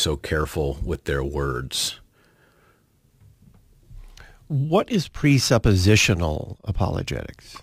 so careful with their words. What is presuppositional apologetics?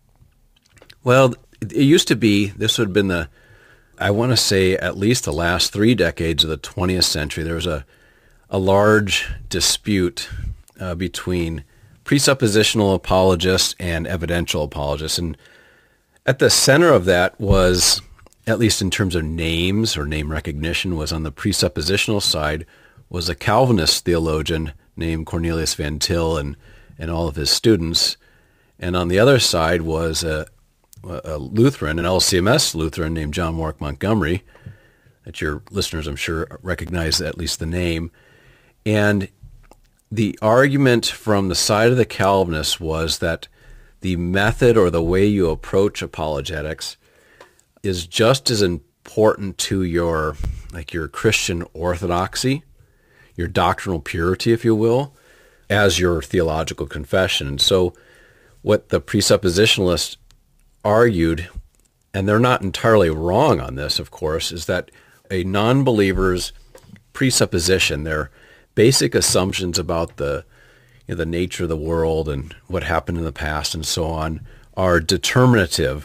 Well, it used to be, this would have been I want to say at least the last 3 decades of the 20th century, there was a large dispute between presuppositional apologists and evidential apologists. And at the center of that was, at least in terms of names or name recognition, was on the presuppositional side, was a Calvinist theologian named Cornelius Van Til and all of his students. And on the other side was a Lutheran, an LCMS Lutheran named John Warwick Montgomery, that your listeners, I'm sure, recognize at least the name. And the argument from the side of the Calvinists was that the method or the way you approach apologetics is just as important to your Christian orthodoxy, your doctrinal purity, if you will, as your theological confession. And so what the presuppositionalists argued, and they're not entirely wrong on this, of course, is that a non-believer's presupposition, their basic assumptions about the nature of the world and what happened in the past and so on, are determinative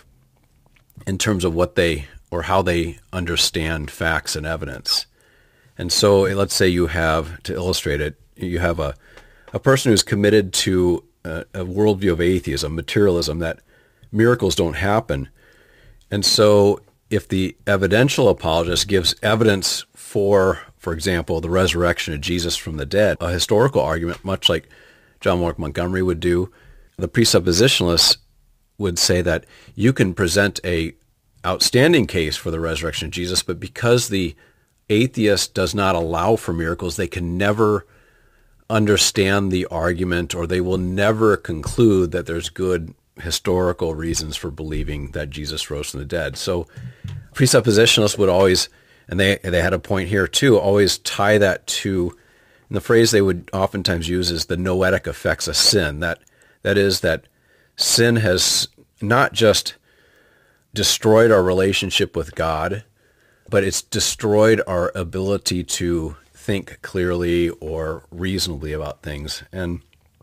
in terms of what they or how they understand facts and evidence. And so let's say you have, to illustrate it, you have a person who's committed to a worldview of atheism, materialism, that miracles don't happen. And so if the evidential apologist gives evidence for example, the resurrection of Jesus from the dead, a historical argument, much like John Warwick Montgomery would do, the presuppositionalists would say that you can present a outstanding case for the resurrection of Jesus, but because the atheist does not allow for miracles, they can never understand the argument, or they will never conclude that there's good historical reasons for believing that Jesus rose from the dead. So presuppositionalists would always, and they had a point here too, always tie that to, and the phrase they would oftentimes use is the noetic effects of sin. That is that sin has not just destroyed our relationship with God, but it's destroyed our ability to think clearly or reasonably about things. And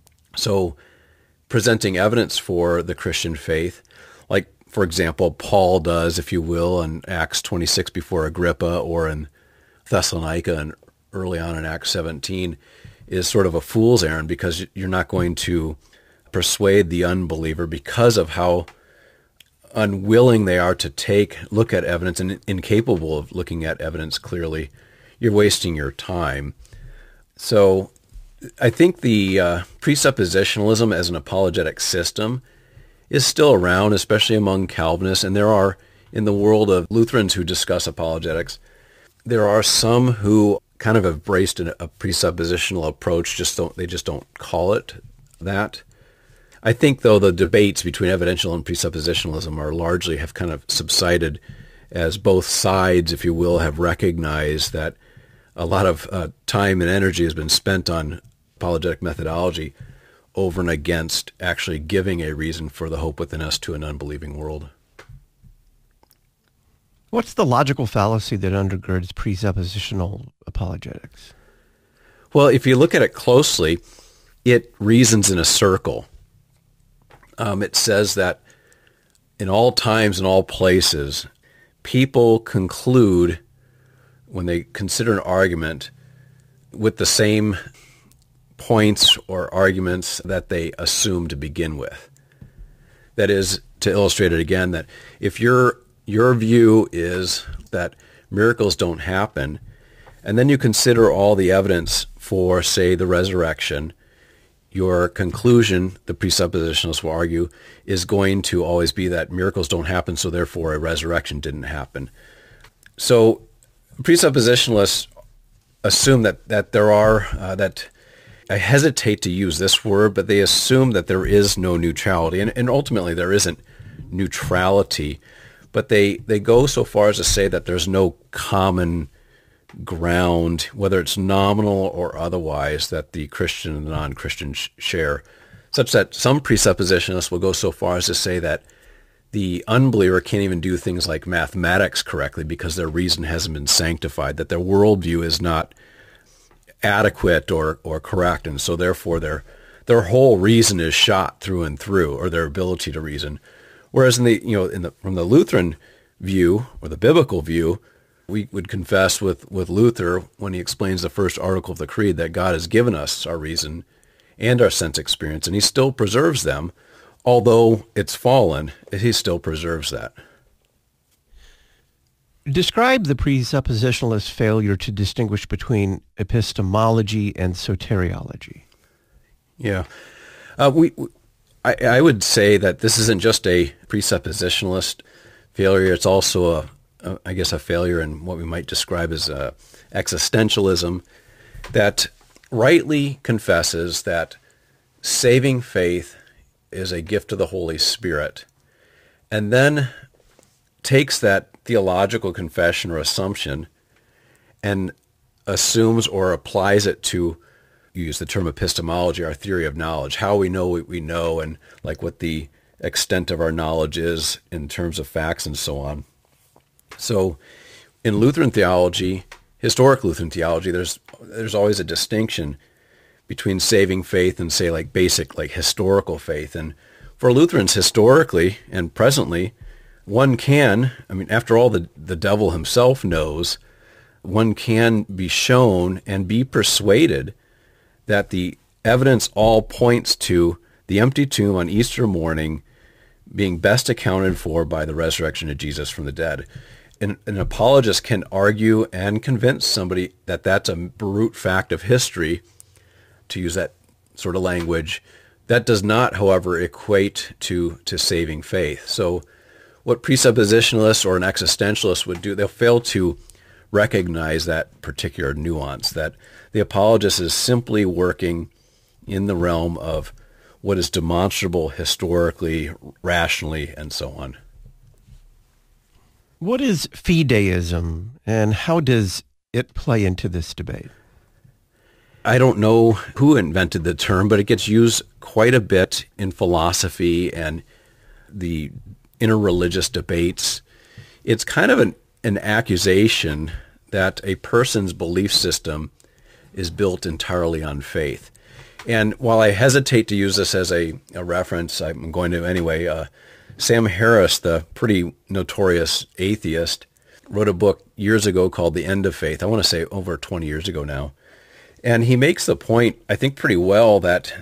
so presenting evidence for the Christian faith, like, for example, Paul does, if you will, in Acts 26 before Agrippa, or in Thessalonica and early on in Acts 17, is sort of a fool's errand, because you're not going to persuade the unbeliever because of how unwilling they are to look at evidence and incapable of looking at evidence clearly. You're wasting your time. So I think the presuppositionalism as an apologetic system is still around, especially among Calvinists, and there are, in the world of Lutherans who discuss apologetics, there are some who kind of embraced a presuppositional approach, they just don't call it that. I think, though, the debates between evidential and presuppositionalism have kind of subsided, as both sides, if you will, have recognized that a lot of time and energy has been spent on apologetic methodology over and against actually giving a reason for the hope within us to an unbelieving world. What's the logical fallacy that undergirds presuppositional apologetics? Well, if you look at it closely, it reasons in a circle. It says that in all times and all places, people conclude, when they consider an argument, with the same points or arguments that they assume to begin with. That is, to illustrate it again, that if your view is that miracles don't happen, and then you consider all the evidence for, say, the resurrection, your conclusion, the presuppositionalists will argue, is going to always be that miracles don't happen, so therefore a resurrection didn't happen. So presuppositionalists assume that there are, that I hesitate to use this word, but they assume that there is no neutrality, and ultimately there isn't neutrality, but they go so far as to say that there's no common ground, whether it's nominal or otherwise, that the Christian and the non-Christian share, such that some presuppositionalists will go so far as to say that the unbeliever can't even do things like mathematics correctly because their reason hasn't been sanctified, that their worldview is not adequate or correct, and so therefore their whole reason is shot through and through, or their ability to reason. Whereas from the Lutheran view or the biblical view, we would confess with Luther when he explains the first article of the Creed that God has given us our reason and our sense experience, and he still preserves them. Although it's fallen, he still preserves that. Describe the presuppositionalist failure to distinguish between epistemology and soteriology. Yeah. I would say that this isn't just a presuppositionalist failure. It's also, a failure in what we might describe as existentialism, that rightly confesses that saving faith is a gift of the Holy Spirit, and then takes that theological confession or assumption and assumes or applies it to, use the term epistemology, our theory of knowledge, how we know what we know, and like what the extent of our knowledge is in terms of facts and so on. So in Lutheran theology, historic Lutheran theology, there's always a distinction between saving faith and, say, like basic, like historical faith. And for Lutherans, historically and presently, one can, after all, the devil himself knows, one can be shown and be persuaded that the evidence all points to the empty tomb on Easter morning being best accounted for by the resurrection of Jesus from the dead. And an apologist can argue and convince somebody that that's a brute fact of history, to use that sort of language. That does not, however, equate to saving faith. So what presuppositionalists or an existentialist would do, they'll fail to recognize that particular nuance, that the apologist is simply working in the realm of what is demonstrable historically, rationally, and so on. What is fideism, and how does it play into this debate? I don't know who invented the term, but it gets used quite a bit in philosophy and the interreligious debates. It's kind of an accusation that a person's belief system is built entirely on faith. And while I hesitate to use this as a reference, I'm going to anyway. Sam Harris, the pretty notorious atheist, wrote a book years ago called The End of Faith. I want to say over 20 years ago now. And he makes the point, I think pretty well, that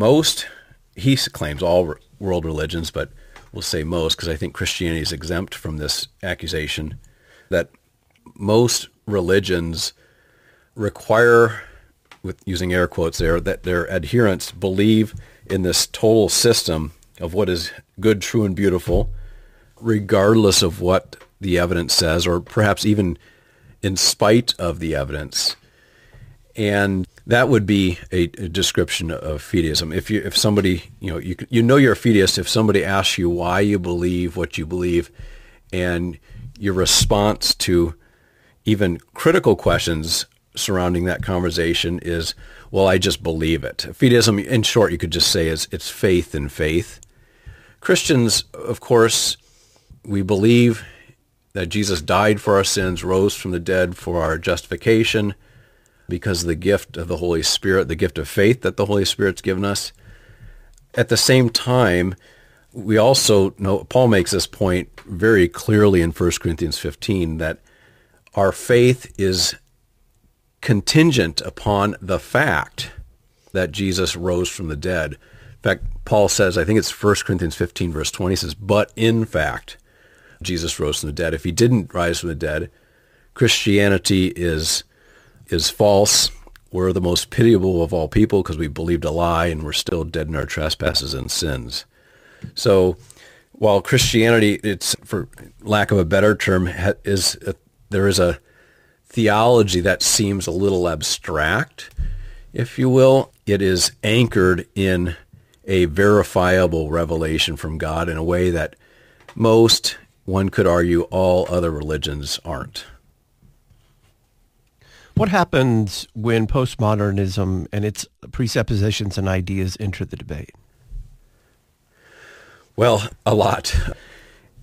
he claims all world religions, but we'll say most, because I think Christianity is exempt from this accusation, that most religions require, with using air quotes there, that their adherents believe in this total system of what is good, true, and beautiful, regardless of what the evidence says, or perhaps even in spite of the evidence. And that would be a description of fideism. If somebody, you're a fideist if somebody asks you why you believe what you believe, and your response to even critical questions surrounding that conversation is, well, I just believe it. Fideism, in short, you could just say it's faith in faith. Christians, of course, we believe that Jesus died for our sins, rose from the dead for our justification, because of the gift of the Holy Spirit, the gift of faith that the Holy Spirit's given us. At the same time, we also know, Paul makes this point very clearly in 1 Corinthians 15, that our faith is contingent upon the fact that Jesus rose from the dead. In fact, Paul says, I think it's 1 Corinthians 15, verse 20, says, but in fact, Jesus rose from the dead. If he didn't rise from the dead, Christianity is false. We're the most pitiable of all people because we believed a lie and we're still dead in our trespasses and sins. So while Christianity, it's, for lack of a better term, there is a theology that seems a little abstract, if you will. It is anchored in a verifiable revelation from God in a way that most, one could argue, all other religions aren't. What happens when postmodernism and its presuppositions and ideas enter the debate? Well, a lot.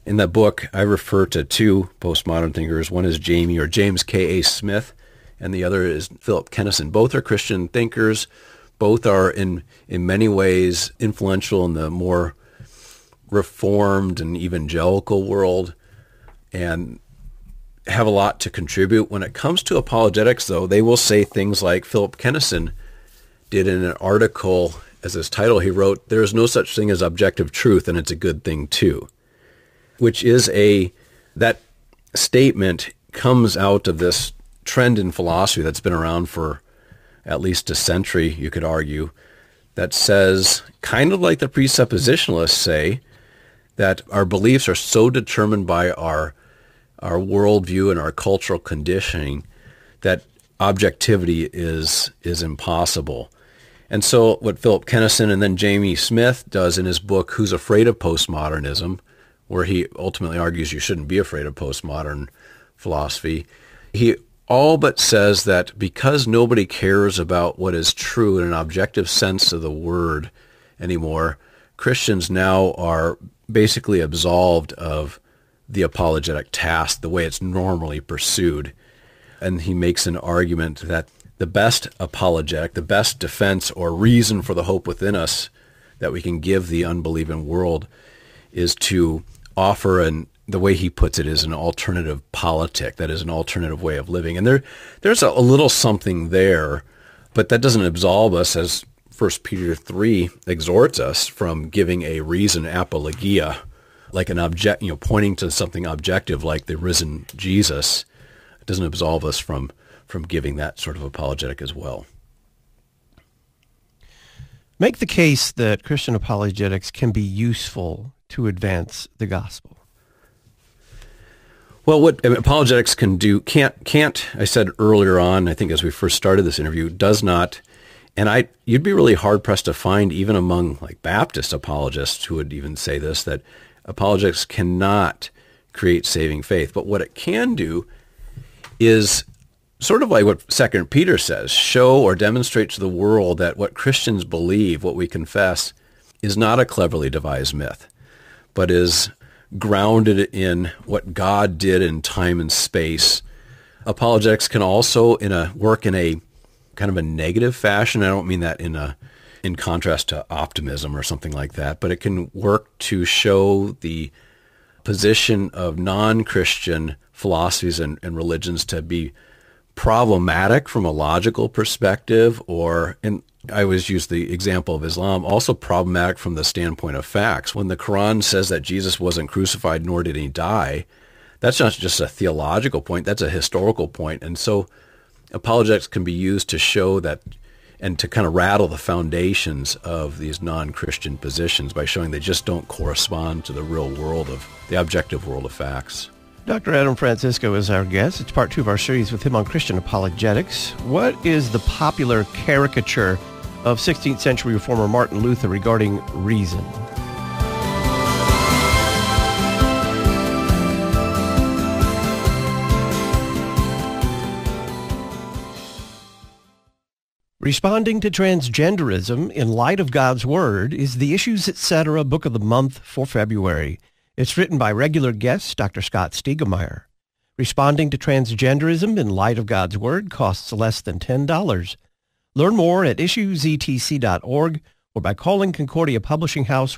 In that book, I refer to two postmodern thinkers. One is James K.A. Smith, and the other is Philip Kennison. Both are Christian thinkers. Both are in many ways influential in the more reformed and evangelical world and have a lot to contribute. When it comes to apologetics, though, they will say things like Philip Kennison did in an article, as his title, he wrote, "There is no such thing as objective truth, and it's a good thing too," which is that statement comes out of this trend in philosophy that's been around for at least a century, you could argue, that says, kind of like the presuppositionalists say, that our beliefs are so determined by our worldview and our cultural conditioning that objectivity is impossible. And so what Philip Kennison and then Jamie Smith does in his book, Who's Afraid of Postmodernism, where he ultimately argues you shouldn't be afraid of postmodern philosophy, he all but says that because nobody cares about what is true in an objective sense of the word anymore, Christians now are basically absolved of the apologetic task the way it's normally pursued. And he makes an argument that the best apologetic, the best defense or reason for the hope within us that we can give the unbelieving world is to offer the way he puts it is an alternative politic, that is an alternative way of living. And there's a little something there, but that doesn't absolve us, as 1 Peter 3 exhorts us, from giving a reason apologia, like pointing to something objective like the risen Jesus. It doesn't absolve us from giving that sort of apologetic as well. Make the case that Christian apologetics can be useful to advance the gospel. Well, what apologetics can do, can't, I said earlier on, I think as we first started this interview, does not, and you'd be really hard-pressed to find, even among like Baptist apologists who would even say this, that apologetics cannot create saving faith. But what it can do is sort of like what 2 Peter says, show or demonstrate to the world that what Christians believe, what we confess, is not a cleverly devised myth, but is grounded in what God did in time and space. Apologetics can also work in a kind of a negative fashion. I don't mean that in contrast to optimism or something like that, but it can work to show the position of non-Christian philosophies and religions to be problematic from a logical perspective, and I always use the example of Islam, also problematic from the standpoint of facts. When the Quran says that Jesus wasn't crucified nor did he die, that's not just a theological point, that's a historical point. And so apologetics can be used to show that and to kind of rattle the foundations of these non-Christian positions by showing they just don't correspond to the real world of the objective world of facts. Dr. Adam Francisco is our guest. It's part 2 of our series with him on Christian apologetics. What is the popular caricature of 16th century reformer Martin Luther regarding reason? Responding to transgenderism in light of God's Word is the Issues Etc. Book of the Month for February. It's written by regular guest Dr. Scott Stiegemeyer. Responding to transgenderism in light of God's Word costs less than $10. Learn more at issuesetc.org or by calling Concordia Publishing House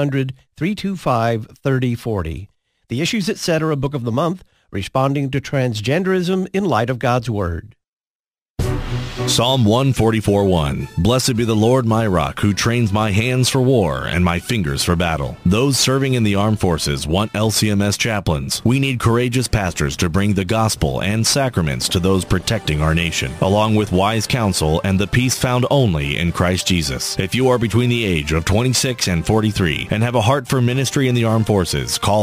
1-800-325-3040. The Issues Etc. Book of the Month, Responding to Transgenderism in Light of God's Word. Psalm 144:1. Blessed be the Lord my rock, who trains my hands for war and my fingers for battle. Those serving in the armed forces want LCMS chaplains. We need courageous pastors to bring the gospel and sacraments to those protecting our nation, along with wise counsel and the peace found only in Christ Jesus. If you are between the age of 26 and 43 and have a heart for ministry in the armed forces, call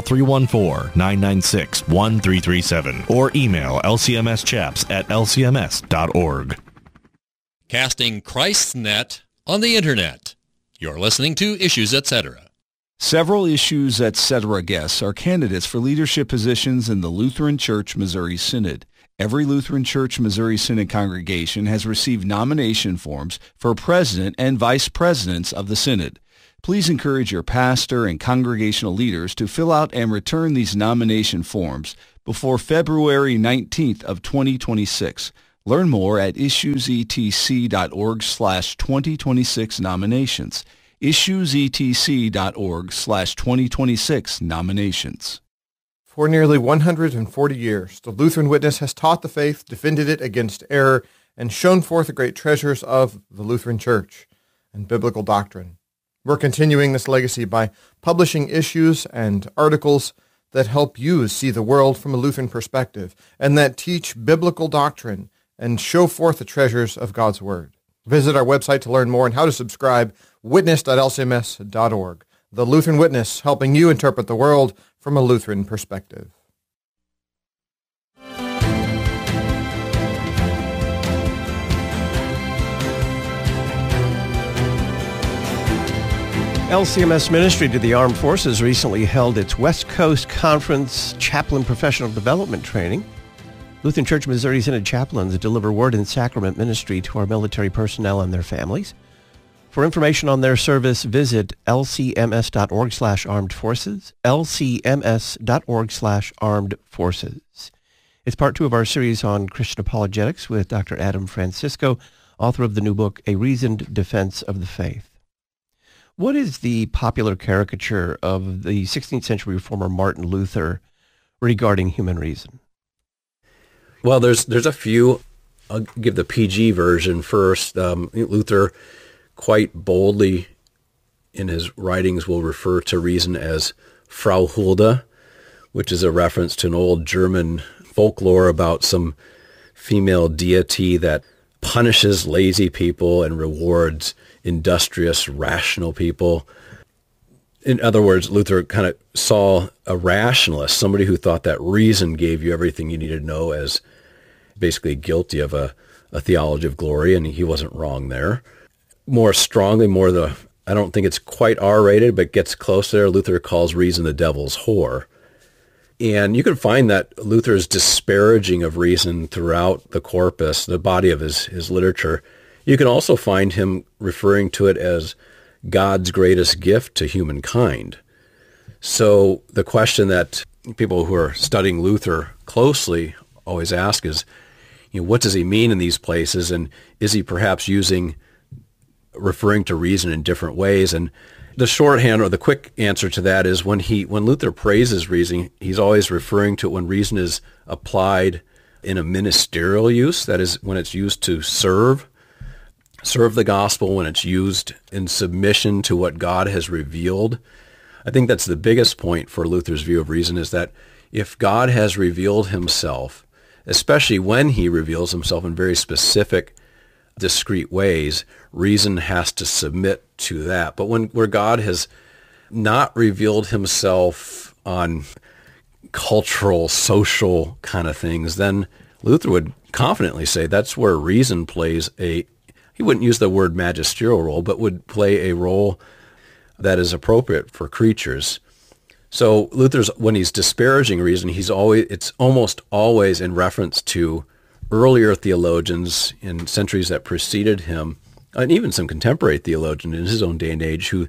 314-996-1337 or email lcmschaps@lcms.org. Casting Christ's net on the Internet. You're listening to Issues Etc. Several Issues Etc. guests are candidates for leadership positions in the Lutheran Church Missouri Synod. Every Lutheran Church Missouri Synod congregation has received nomination forms for president and vice presidents of the Synod. Please encourage your pastor and congregational leaders to fill out and return these nomination forms before February 19th of 2026. Learn more at issuesetc.org/2026 nominations. issuesetc.org/2026 nominations. For nearly 140 years, the Lutheran Witness has taught the faith, defended it against error, and shown forth the great treasures of the Lutheran Church and biblical doctrine. We're continuing this legacy by publishing issues and articles that help you see the world from a Lutheran perspective and that teach biblical doctrine and show forth the treasures of God's Word. Visit our website to learn more and how to subscribe, witness.lcms.org. The Lutheran Witness, helping you interpret the world from a Lutheran perspective. LCMS Ministry to the Armed Forces recently held its West Coast Conference Chaplain Professional Development Training. Lutheran Church Missouri Synod chaplains deliver word and sacrament ministry to our military personnel and their families. For information on their service, visit lcms.org/armed forces, lcms.org/armed forces. It's part 2 of our series on Christian apologetics with Dr. Adam Francisco, author of the new book, A Reasoned Defense of the Faith. What is the popular caricature of the 16th century reformer Martin Luther regarding human reason? Well, there's a few. I'll give the PG version first. Luther quite boldly in his writings will refer to reason as Frau Hulda, which is a reference to an old German folklore about some female deity that punishes lazy people and rewards industrious, rational people. In other words, Luther kind of saw a rationalist, somebody who thought that reason gave you everything you needed to know, as basically guilty of a theology of glory, and he wasn't wrong there. More strongly, I don't think it's quite R-rated, but gets close there, Luther calls reason the devil's whore. And you can find that Luther's disparaging of reason throughout the corpus, the body of his literature. You can also find him referring to it as God's greatest gift to humankind. So the question that people who are studying Luther closely always ask is, what does he mean in these places? And is he perhaps referring to reason in different ways? And the shorthand or the quick answer to that is when Luther praises reason, he's always referring to it when reason is applied in a ministerial use, that is, when it's used to serve the gospel, when it's used in submission to what God has revealed. I think that's the biggest point for Luther's view of reason, is that if God has revealed himself, especially when he reveals himself in very specific, discrete ways, reason has to submit to that. But where God has not revealed himself on cultural, social kind of things, then Luther would confidently say that's where reason plays he wouldn't use the word magisterial role, but would play a role that is appropriate for creatures. So Luther's, when he's disparaging reason, it's almost always in reference to earlier theologians in centuries that preceded him, and even some contemporary theologians in his own day and age who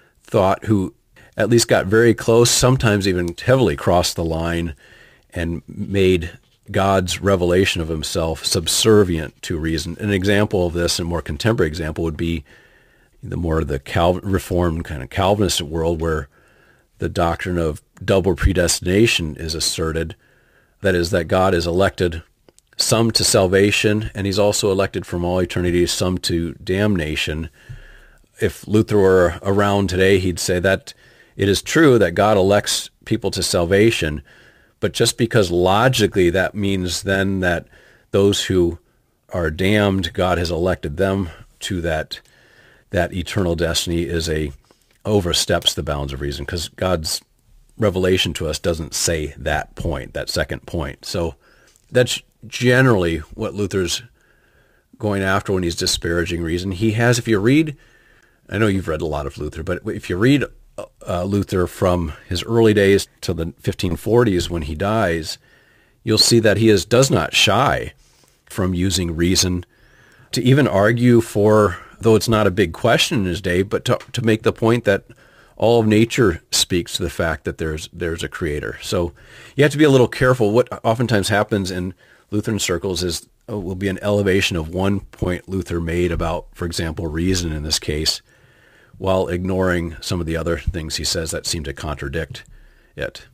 at least got very close, sometimes even heavily crossed the line and made God's revelation of himself subservient to reason. An example of this, a more contemporary example, would be the Reformed kind of Calvinist world, where the doctrine of double predestination is asserted. That is, that God is elected some to salvation, and he's also elected from all eternity some to damnation. If Luther were around today, he'd say that it is true that God elects people to salvation, but just because logically that means then that those who are damned, God has elected them to that eternal destiny oversteps the bounds of reason, because God's revelation to us doesn't say that second point. So that's generally what Luther's going after when he's disparaging reason. He has, if you read, I know you've read a lot of Luther, but if you read Luther from his early days to the 1540s when he dies, you'll see that he does not shy from using reason to even argue for though it's not a big question in his day, but to make the point that all of nature speaks to the fact that there's a creator. So you have to be a little careful. What oftentimes happens in Lutheran circles is will be an elevation of one point Luther made about, for example, reason in this case, while ignoring some of the other things he says that seem to contradict it.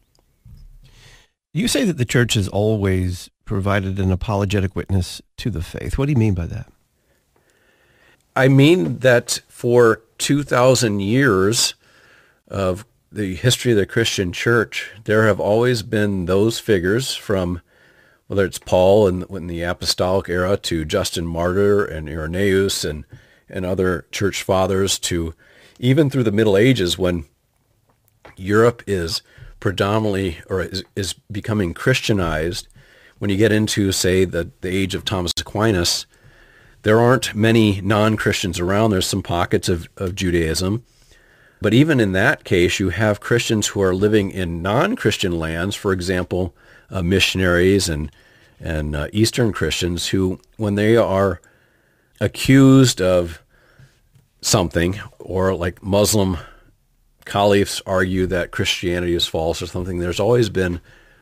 You say that the church has always provided an apologetic witness to the faith. What do you mean by that? I mean that for 2,000 years of the history of the Christian church, there have always been those figures from, whether it's Paul in the apostolic era to Justin Martyr and Irenaeus and other church fathers, to even through the Middle Ages when Europe is predominantly or is becoming Christianized. When you get into, say, the age of Thomas Aquinas, there aren't many non-Christians around. There's some pockets of Judaism. But even in that case, you have Christians who are living in non-Christian lands, for example, missionaries and Eastern Christians who, when they are accused of something, or like Muslim caliphs argue that Christianity is false or something, there have always been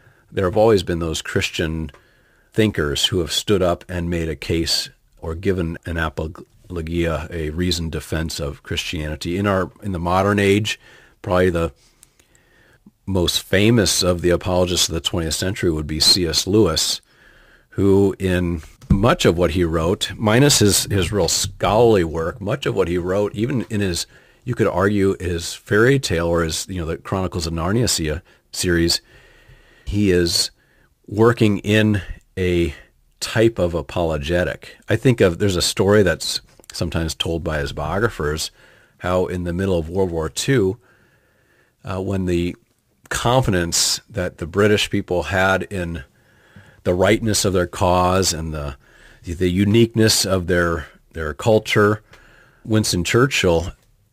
those Christian thinkers who have stood up and made a case or given an apologia, a reasoned defense of Christianity. In the modern age, probably the most famous of the apologists of the 20th century would be C.S. Lewis, who in much of what he wrote, minus his real scholarly work, much of what he wrote, even in his, you could argue, his fairy tale or his, the Chronicles of Narnia series, he is working in a type of apologetic. I think there's a story that's sometimes told by his biographers, how in the middle of World War II, when the confidence that the British people had in the rightness of their cause and the uniqueness of their culture, Winston Churchill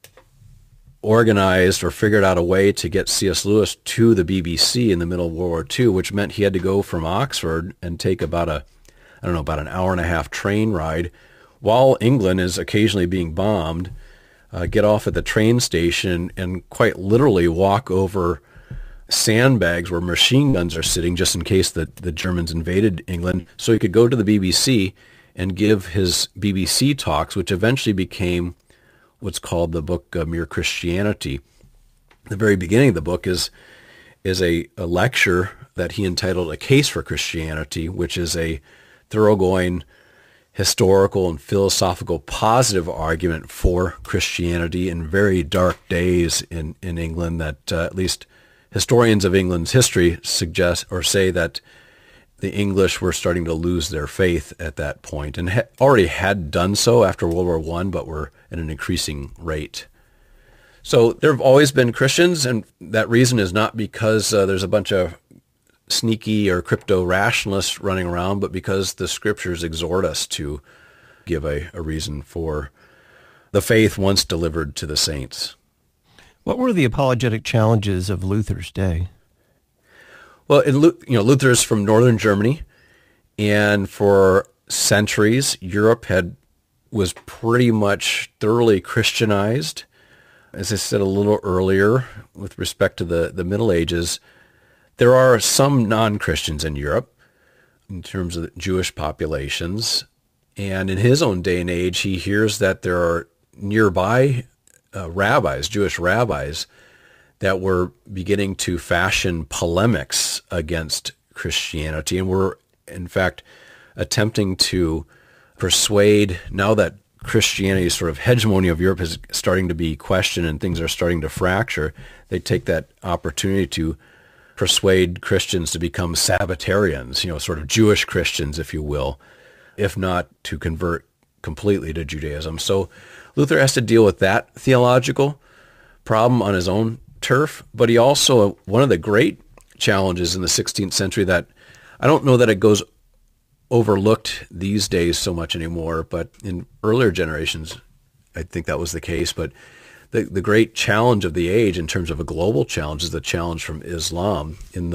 organized or figured out a way to get C.S. Lewis to the BBC in the middle of World War II, which meant he had to go from Oxford and take about an hour and a half train ride while England is occasionally being bombed, get off at the train station and quite literally walk over sandbags where machine guns are sitting just in case the Germans invaded England, so he could go to the BBC and give his BBC talks, which eventually became what's called the book Mere Christianity. The very beginning of the book is a lecture that he entitled A Case for Christianity, which is a thoroughgoing historical and philosophical positive argument for Christianity in very dark days in England that at least historians of England's history suggest or say that the English were starting to lose their faith at that point and already had done so after World War I, but were at an increasing rate. So there have always been Christians, and that reason is not because there's a bunch of sneaky or crypto-rationalists running around, but because the scriptures exhort us to give a reason for the faith once delivered to the saints. What were the apologetic challenges of Luther's day? Well, Luther is from northern Germany, and for centuries, Europe was pretty much thoroughly Christianized. As I said a little earlier, with respect to the Middle Ages, there are some non-Christians in Europe in terms of the Jewish populations, and in his own day and age, he hears that there are nearby Jewish rabbis, that were beginning to fashion polemics against Christianity and were, in fact, attempting to persuade, now that Christianity's sort of hegemony of Europe is starting to be questioned and things are starting to fracture, they take that opportunity to persuade Christians to become Sabbatarians, sort of Jewish Christians, if you will, if not to convert completely to Judaism. So Luther has to deal with that theological problem on his own turf, but he also, one of the great challenges in the 16th century that I don't know that it goes overlooked these days so much anymore, but in earlier generations, I think that was the case. But the great challenge of the age in terms of a global challenge is the challenge from Islam. From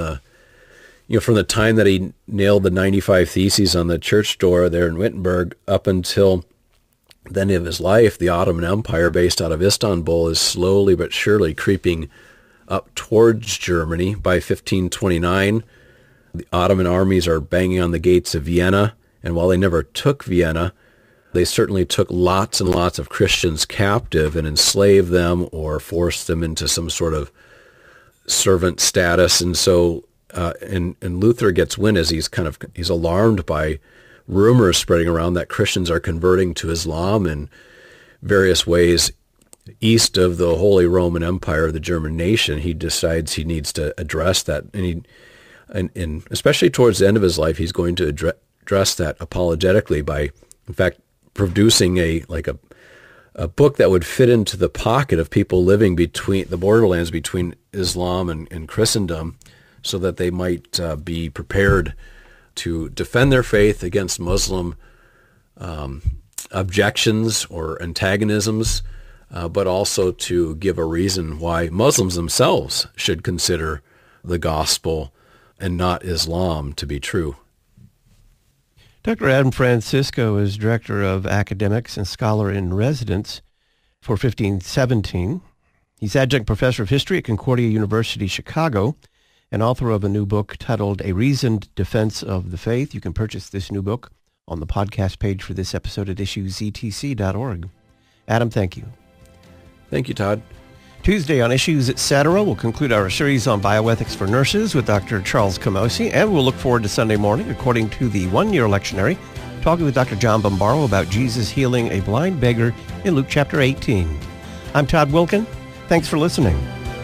the time that he nailed the 95 Theses on the church door there in Wittenberg up until then of his life, the Ottoman Empire, based out of Istanbul, is slowly but surely creeping up towards Germany. By 1529, the Ottoman armies are banging on the gates of Vienna, and while they never took Vienna, they certainly took lots and lots of Christians captive and enslaved them or forced them into some sort of servant status. And so, and Luther gets wind as he's alarmed by rumors spreading around that Christians are converting to Islam in various ways east of the Holy Roman Empire, the German nation. He decides he needs to address that, and especially towards the end of his life, he's going to address that apologetically by, in fact, producing a book that would fit into the pocket of people living between the borderlands between Islam and Christendom, so that they might be prepared to defend their faith against Muslim objections or antagonisms, but also to give a reason why Muslims themselves should consider the gospel and not Islam to be true. Dr. Adam Francisco is Director of Academics and Scholar in Residence for 1517. He's Adjunct Professor of History at Concordia University, Chicago, and author of a new book titled A Reasoned Defense of the Faith. You can purchase this new book on the podcast page for this episode at issuesetc.org. Adam, thank you. Thank you, Todd. Tuesday on Issues Etc. we'll conclude our series on bioethics for nurses with Dr. Charles Camosy, and we'll look forward to Sunday morning, according to the one-year lectionary, talking with Dr. John Bombaro about Jesus healing a blind beggar in Luke chapter 18. I'm Todd Wilken. Thanks for listening.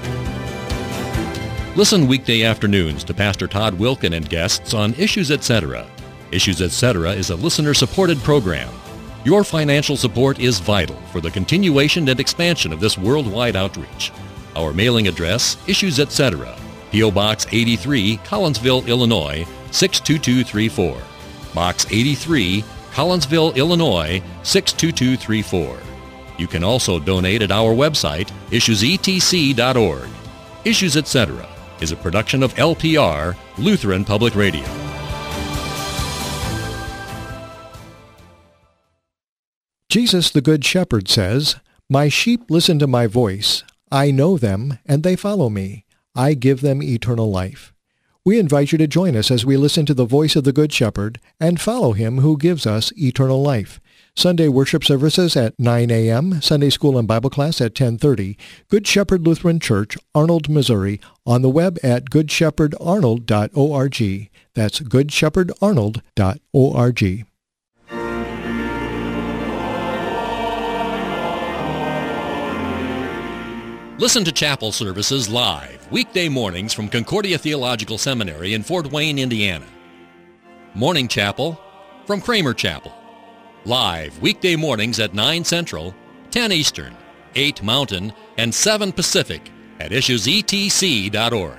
Listen weekday afternoons to Pastor Todd Wilken and guests on Issues Etc. Issues Etc. is a listener-supported program. Your financial support is vital for the continuation and expansion of this worldwide outreach. Our mailing address, Issues Etc., P.O. Box 83, Collinsville, Illinois, 62234. Box 83, Collinsville, Illinois, 62234. You can also donate at our website, issuesetc.org. Issues Etc. is a production of LPR, Lutheran Public Radio. Jesus the Good Shepherd says, "My sheep listen to my voice. I know them, and they follow me. I give them eternal life." We invite you to join us as we listen to the voice of the Good Shepherd and follow him who gives us eternal life. Sunday worship services at 9 a.m., Sunday school and Bible class at 10:30, Good Shepherd Lutheran Church, Arnold, Missouri, on the web at goodshepherdarnold.org. That's goodshepherdarnold.org. Listen to chapel services live, weekday mornings from Concordia Theological Seminary in Fort Wayne, Indiana. Morning chapel from Kramer Chapel. Live weekday mornings at 9 Central, 10 Eastern, 8 Mountain, and 7 Pacific at issuesetc.org.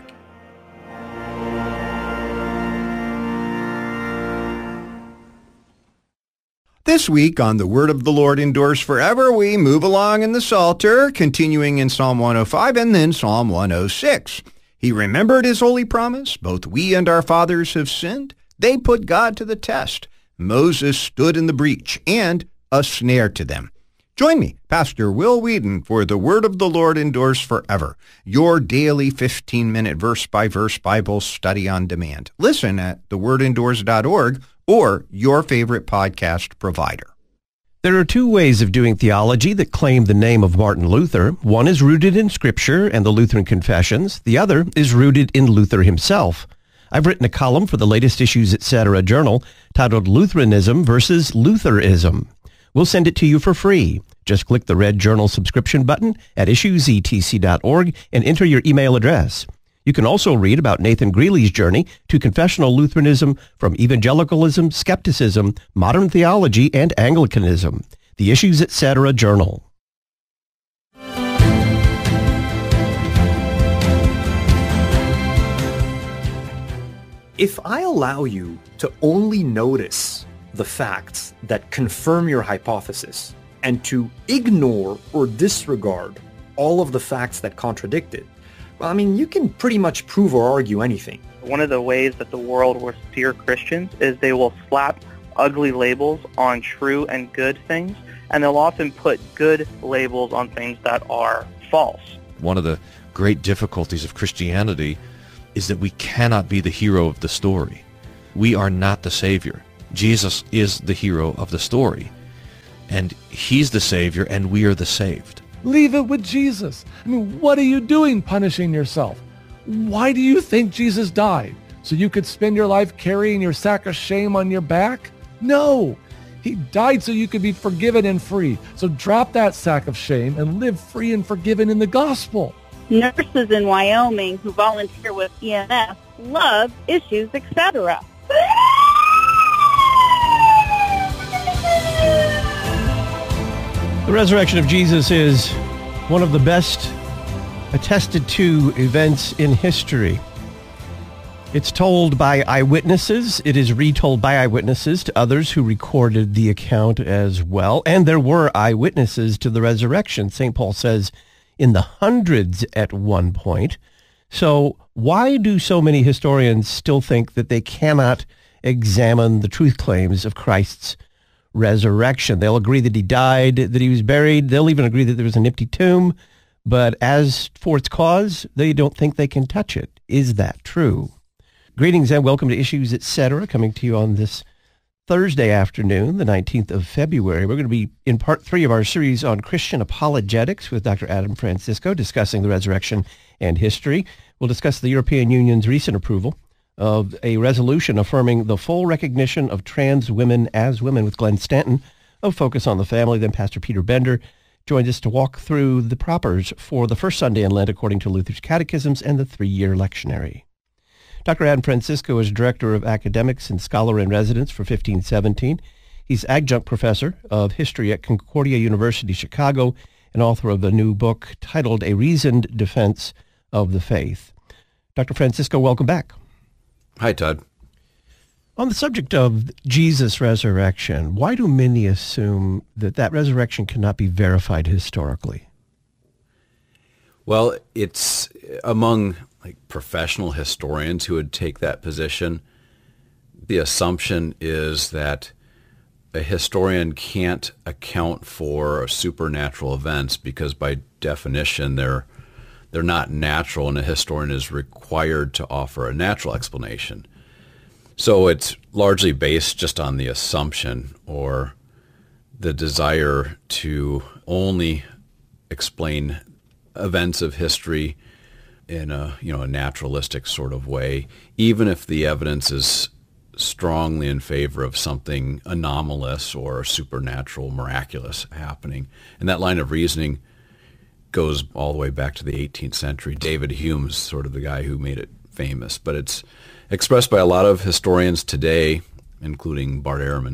This week on The Word of the Lord Endures Forever, we move along in the Psalter, continuing in Psalm 105 and then Psalm 106. He remembered his holy promise. Both we and our fathers have sinned. They put God to the test. Moses stood in the breach and a snare to them. Join me, Pastor Will Whedon, for The Word of the Lord Endures Forever, your daily 15-minute verse-by-verse Bible study on demand. Listen at thewordendures.org or your favorite podcast provider. There are two ways of doing theology that claim the name of Martin Luther. One is rooted in Scripture and the Lutheran Confessions. The other is rooted in Luther himself. I've written a column for the latest Issues Etc. journal titled Lutheranism versus Lutherism. We'll send it to you for free. Just click the red journal subscription button at issuesetc.org and enter your email address. You can also read about Nathan Greeley's journey to confessional Lutheranism from evangelicalism, skepticism, modern theology, and Anglicanism. The Issues Etc. journal. If I allow you to only notice the facts that confirm your hypothesis and to ignore or disregard all of the facts that contradict it, well, I mean, you can pretty much prove or argue anything. One of the ways that the world will steer Christians is they will slap ugly labels on true and good things, and they'll often put good labels on things that are false. One of the great difficulties of Christianity is that we cannot be the hero of the story. We are not the Savior. Jesus is the hero of the story, and he's the Savior, and we are the saved. Leave it with Jesus. I mean, what are you doing punishing yourself? Why do you think Jesus died? So you could spend your life carrying your sack of shame on your back? No. He died so you could be forgiven and free. So drop that sack of shame and live free and forgiven in the gospel. Nurses in Wyoming who volunteer with EMS love Issues, Etc. The resurrection of Jesus is one of the best attested to events in history. It's told by eyewitnesses. It is retold by eyewitnesses to others who recorded the account as well. And there were eyewitnesses to the resurrection. St. Paul says in the hundreds at one point. So why do so many historians still think that they cannot examine the truth claims of Christ's resurrection? They'll agree that he died, that he was buried. They'll even agree that there was an empty tomb. But as for its cause, they don't think they can touch it. Is that true? Greetings and welcome to Issues, Etc., coming to you on this Thursday afternoon, the 19th of February. We're going to be in part 3 of our series on Christian apologetics with Dr. Adam Francisco, discussing the resurrection and history. We'll discuss the European Union's recent approval of a resolution affirming the full recognition of trans women as women with Glenn Stanton of Focus on the Family. Then Pastor Peter Bender joins us to walk through the propers for the first Sunday in Lent according to Luther's catechisms and the 3-year lectionary. Dr. Adam Francisco is Director of Academics and Scholar-in-Residence for 1517. He's Adjunct Professor of History at Concordia University, Chicago, and author of a new book titled A Reasoned Defense of the Faith. Dr. Francisco, welcome back. Hi, Todd. On the subject of Jesus' resurrection, why do many assume that that resurrection cannot be verified historically? Well, it's among professional historians who would take that position. The assumption is that a historian can't account for supernatural events because by definition they're not natural, and a historian is required to offer a natural explanation. So it's largely based just on the assumption or the desire to only explain events of history in a naturalistic sort of way, even if the evidence is strongly in favor of something anomalous or supernatural, miraculous happening. And that line of reasoning goes all the way back to the 18th century. David Hume's sort of the guy who made it famous, but it's expressed by a lot of historians today, including Bart Ehrman.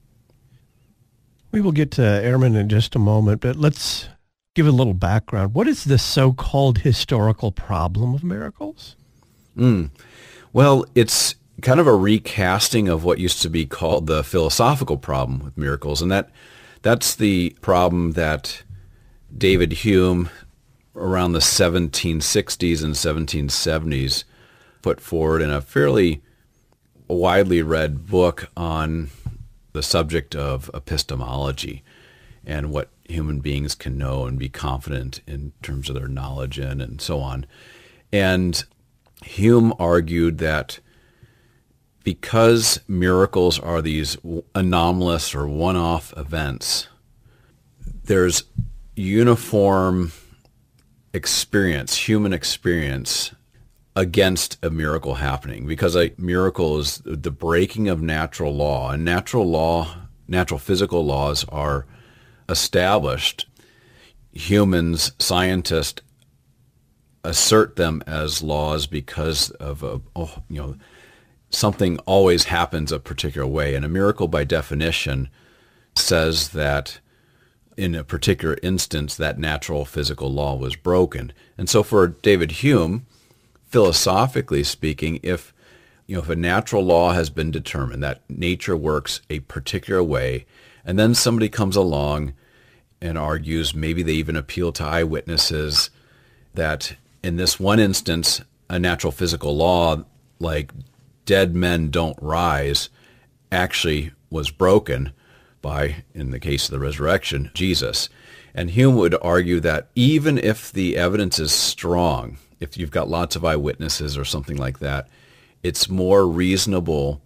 We will get to Ehrman in just a moment, but let's give a little background. What is the so-called historical problem of miracles? Well, it's kind of a recasting of what used to be called the philosophical problem with miracles, and that's the problem that David Hume, around the 1760s and 1770s, put forward in a fairly widely read book on the subject of epistemology and what human beings can know and be confident in terms of their knowledge in, and so on. And Hume argued that because miracles are these anomalous or one-off events, there's uniform experience, human experience, against a miracle happening, because a miracle is the breaking of natural law, and natural physical laws are established. Humans, scientists, assert them as laws because of something always happens a particular way, and a miracle by definition says that in a particular instance that natural physical law was broken. And so for David Hume, philosophically speaking, if a natural law has been determined that nature works a particular way, and then somebody comes along and argues, maybe they even appeal to eyewitnesses, that in this one instance, a natural physical law like dead men don't rise actually was broken by, in the case of the resurrection, Jesus. And Hume would argue that even if the evidence is strong, if you've got lots of eyewitnesses or something like that, it's more reasonable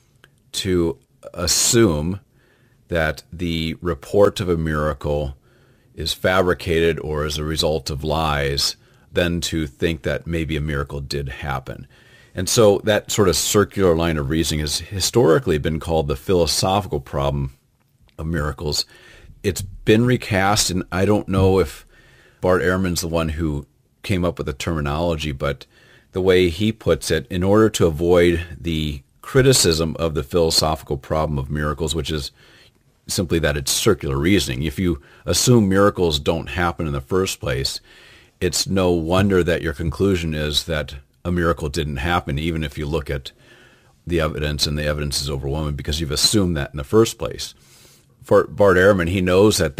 to assume that the report of a miracle is fabricated or is a result of lies than to think that maybe a miracle did happen. And so that sort of circular line of reasoning has historically been called the philosophical problem of miracles. It's been recast, and I don't know if Bart Ehrman's the one who came up with the terminology, but the way he puts it, in order to avoid the criticism of the philosophical problem of miracles, which is simply that it's circular reasoning. If you assume miracles don't happen in the first place, it's no wonder that your conclusion is that a miracle didn't happen, even if you look at the evidence and the evidence is overwhelming, because you've assumed that in the first place. For Bart Ehrman, he knows that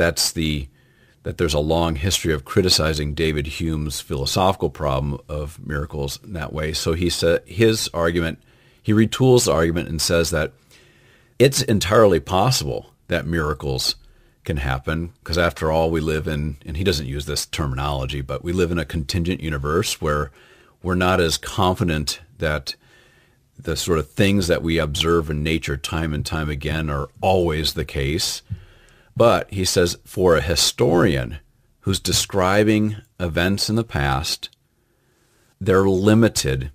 that there's a long history of criticizing David Hume's philosophical problem of miracles in that way. So he said his argument, he retools the argument and says that it's entirely possible that miracles can happen, because after all, we live in, and he doesn't use this terminology, but we live in a contingent universe where we're not as confident that the sort of things that we observe in nature time and time again are always the case. But he says for a historian who's describing events in the past, they're limited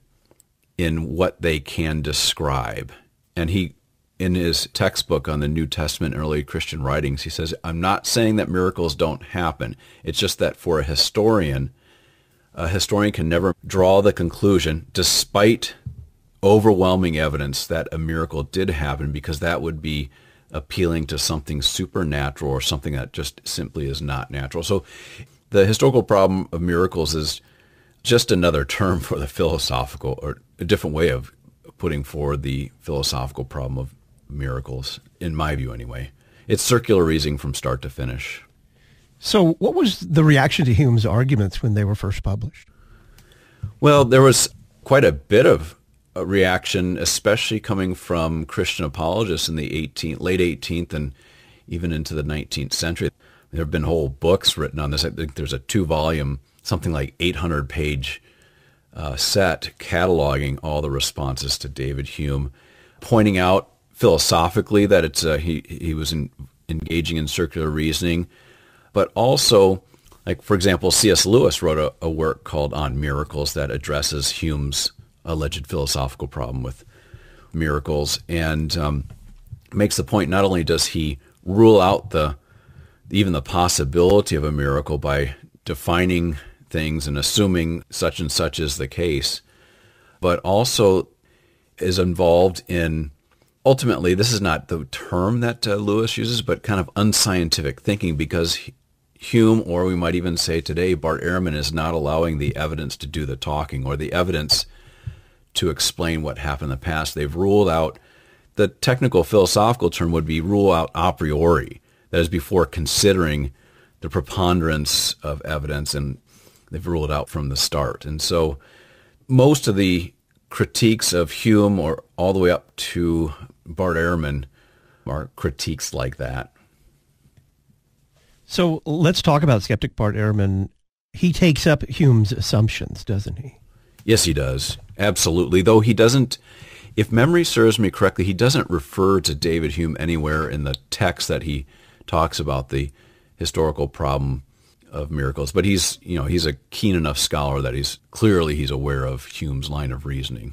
in what they can describe. And he, in his textbook on the New Testament and early Christian writings, he says, I'm not saying that miracles don't happen. It's just that for a historian can never draw the conclusion, despite overwhelming evidence, that a miracle did happen, because that would be appealing to something supernatural or something that just simply is not natural. So the historical problem of miracles is just another term for the philosophical, or a different way of putting forward the philosophical problem of miracles, in my view anyway. It's circular reasoning from start to finish. So what was the reaction to Hume's arguments when they were first published? Well, there was quite a bit of a reaction, especially coming from Christian apologists in the late 18th and even into the 19th century. There have been whole books written on this. I think there's a 2-volume, something like 800-page set cataloging all the responses to David Hume, pointing out philosophically that it's he was engaging in circular reasoning, but also, like, for example, C.S. Lewis wrote a work called On Miracles that addresses Hume's alleged philosophical problem with miracles, and makes the point, not only does he rule out even the possibility of a miracle by defining things and assuming such and such is the case, but also is involved in, ultimately, this is not the term that Lewis uses, but kind of unscientific thinking, because Hume, or we might even say today, Bart Ehrman, is not allowing the evidence to do the talking, or the evidence to explain what happened in the past. They've ruled out, the technical philosophical term would be rule out a priori, that is, before considering the preponderance of evidence, and they've ruled it out from the start. And so most of the critiques of Hume, or all the way up to Bart Ehrman, are critiques like that. So let's talk about skeptic Bart Ehrman. He takes up Hume's assumptions, doesn't he? Yes, he does. Absolutely. Though he doesn't, if memory serves me correctly, he doesn't refer to David Hume anywhere in the text that he talks about the historical problem of miracles. But he's a keen enough scholar that he's aware of Hume's line of reasoning.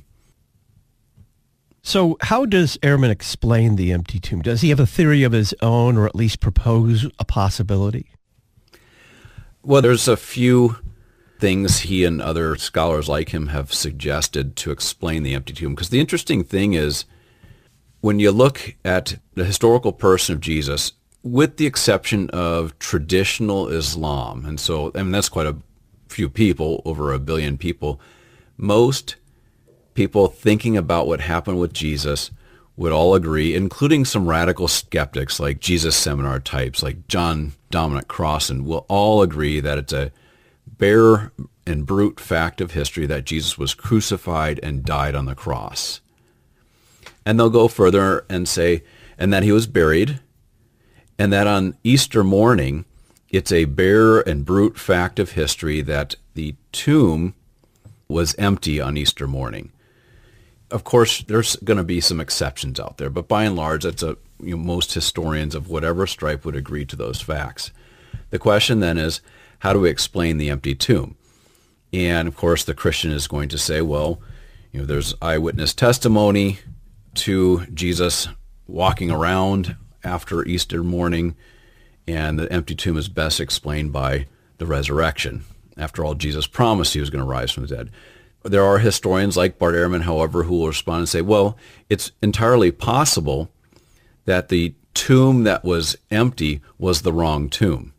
So how does Ehrman explain the empty tomb? Does he have a theory of his own, or at least propose a possibility? Well, there's a few things he and other scholars like him have suggested to explain the empty tomb. Because the interesting thing is, when you look at the historical person of Jesus, with the exception of traditional Islam, and so, I mean, that's quite a few people, over 1 billion people, most people thinking about what happened with Jesus would all agree, including some radical skeptics like Jesus Seminar types like John Dominic Crossan, will all agree that it's a bare and brute fact of history that Jesus was crucified and died on the cross. And they'll go further and say, and that he was buried, and that on Easter morning, it's a bare and brute fact of history that the tomb was empty on Easter morning. Of course, there's going to be some exceptions out there, but by and large, most historians of whatever stripe would agree to those facts. The question then is, how do we explain the empty tomb? And of course, the Christian is going to say, well, there's eyewitness testimony to Jesus walking around after Easter morning, and the empty tomb is best explained by the resurrection. After all, Jesus promised he was going to rise from the dead. There are historians like Bart Ehrman, however, who will respond and say, well, it's entirely possible that the tomb that was empty was the wrong tomb.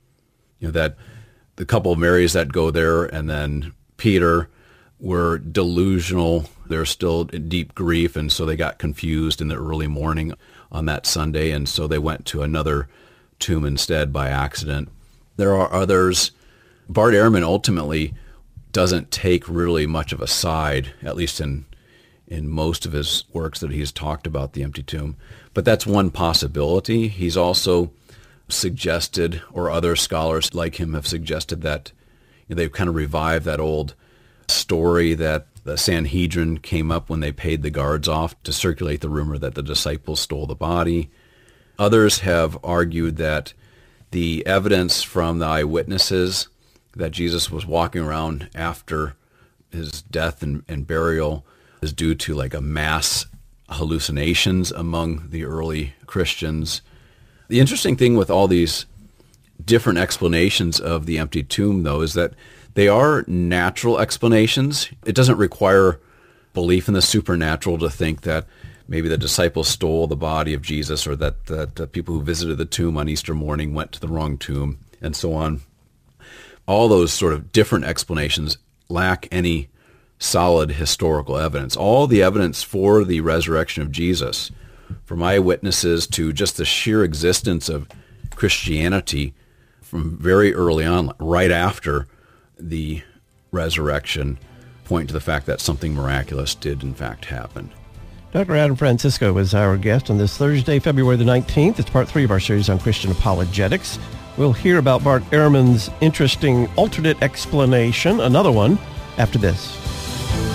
That the couple of Marys that go there and then Peter were delusional. They're still in deep grief, and so they got confused in the early morning on that Sunday, and so they went to another tomb instead by accident. There are others. Bart Ehrman ultimately doesn't take really much of a side, at least in most of his works that he's talked about the empty tomb. But that's one possibility. He's also suggested, or other scholars like him have suggested, that they've kind of revived that old story that the Sanhedrin came up when they paid the guards off to circulate the rumor that the disciples stole the body. Others have argued that the evidence from the eyewitnesses that Jesus was walking around after his death and burial is due to like a mass hallucinations among the early Christians. The interesting thing with all these different explanations of the empty tomb, though, is that they are natural explanations. It doesn't require belief in the supernatural to think that maybe the disciples stole the body of Jesus, or that the people who visited the tomb on Easter morning went to the wrong tomb, and so on. All those sort of different explanations lack any solid historical evidence. All the evidence for the resurrection of Jesus, from eyewitnesses to just the sheer existence of Christianity from very early on, right after the resurrection, point to the fact that something miraculous did in fact happen. Dr. Adam Francisco is our guest on this Thursday, February the 19th. It's part 3 of our series on Christian apologetics. We'll hear about Bart Ehrman's interesting alternate explanation, another one, after this.